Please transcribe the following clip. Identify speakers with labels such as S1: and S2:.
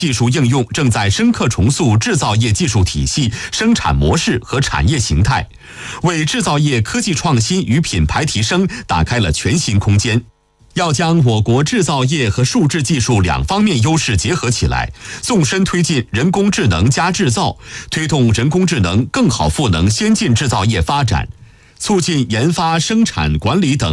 S1: 技术应用正在深刻重塑制造业技术体系、生产模式和产业形态，为制造业科技创新与品牌提升打开了全新空间。要将我国制造业和数字技术两方面优势结合起来，纵深推进人工智能加制造，推动人工智能更好赋能先进制造业发展，促进研发、生产、管理等